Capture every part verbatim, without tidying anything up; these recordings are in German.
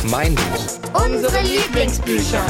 Mein Buch. Unsere Lieblingsbücher.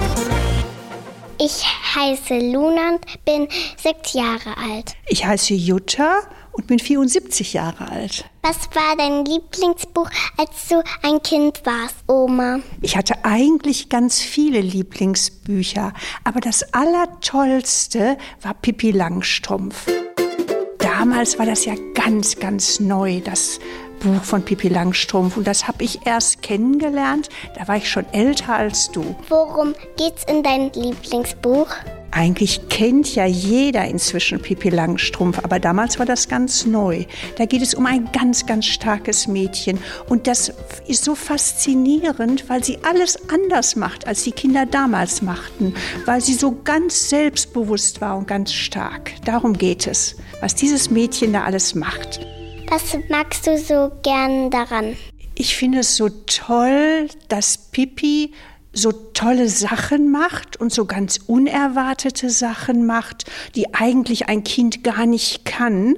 Ich heiße Luna und bin sechs Jahre alt. Ich heiße Jutta und bin vierundsiebzig Jahre alt. Was war dein Lieblingsbuch, als du ein Kind warst, Oma? Ich hatte eigentlich ganz viele Lieblingsbücher, aber das Allertollste war Pippi Langstrumpf. Damals war das ja ganz, ganz neu, das Buch von Pippi Langstrumpf. Und das habe ich erst kennengelernt, da war ich schon älter als du. Worum geht's in deinem Lieblingsbuch? Eigentlich kennt ja jeder inzwischen Pippi Langstrumpf, aber damals war das ganz neu. Da geht es um ein ganz, ganz starkes Mädchen. Und das ist so faszinierend, weil sie alles anders macht, als die Kinder damals machten. Weil sie so ganz selbstbewusst war und ganz stark. Darum geht es, was dieses Mädchen da alles macht. Was magst du so gern daran? Ich finde es so toll, dass Pippi so tolle Sachen macht und so ganz unerwartete Sachen macht, die eigentlich ein Kind gar nicht kann.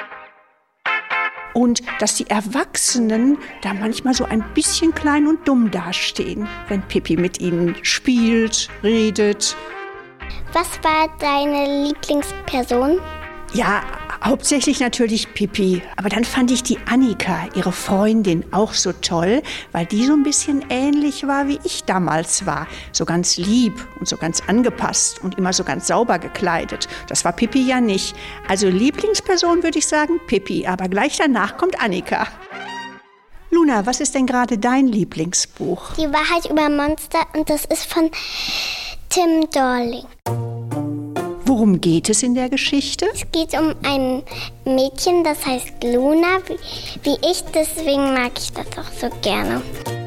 Und dass die Erwachsenen da manchmal so ein bisschen klein und dumm dastehen, wenn Pippi mit ihnen spielt, redet. Was war deine Lieblingsperson? Ja, hauptsächlich natürlich Pippi. Aber dann fand ich die Annika, ihre Freundin, auch so toll, weil die so ein bisschen ähnlich war, wie ich damals war. So ganz lieb und so ganz angepasst und immer so ganz sauber gekleidet. Das war Pippi ja nicht. Also Lieblingsperson würde ich sagen Pippi, aber gleich danach kommt Annika. Luna, was ist denn gerade dein Lieblingsbuch? Die Wahrheit über Monster und das ist von Tim Dorling. Worum geht es in der Geschichte? Es geht um ein Mädchen, das heißt Luna, wie, wie ich, deswegen mag ich das auch so gerne.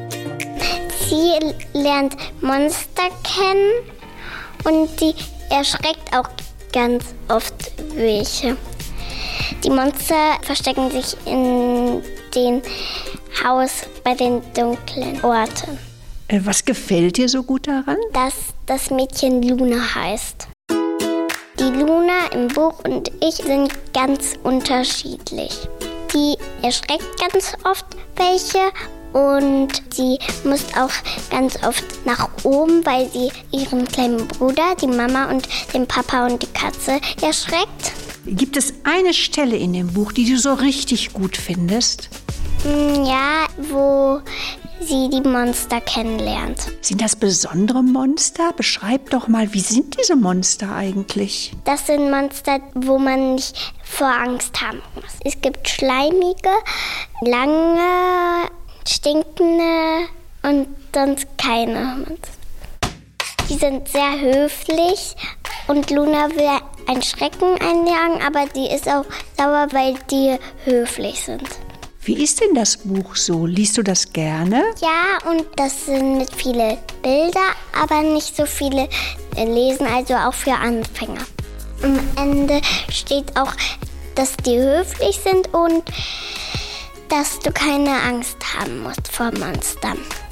Sie lernt Monster kennen und die erschreckt auch ganz oft welche. Die Monster verstecken sich in dem Haus bei den dunklen Orten. Äh, was gefällt dir so gut daran? Dass das Mädchen Luna heißt. Die Luna im Buch und ich sind ganz unterschiedlich. Die erschreckt ganz oft welche und sie muss auch ganz oft nach oben, weil sie ihren kleinen Bruder, die Mama und den Papa und die Katze erschreckt. Gibt es eine Stelle in dem Buch, die du so richtig gut findest? Ja, wo sie die Monster kennenlernt. Sind das besondere Monster? Beschreib doch mal, wie sind diese Monster eigentlich? Das sind Monster, wo man nicht vor Angst haben muss. Es gibt schleimige, lange, stinkende und sonst keine Monster. Die sind sehr höflich und Luna will einen Schrecken einjagen, aber die ist auch sauer, weil die höflich sind. Wie ist denn das Buch so? Liest du das gerne? Ja, und das sind mit viele Bilder, aber nicht so viele lesen, also auch für Anfänger. Am Ende steht auch, dass die höflich sind und dass du keine Angst haben musst vor Monstern.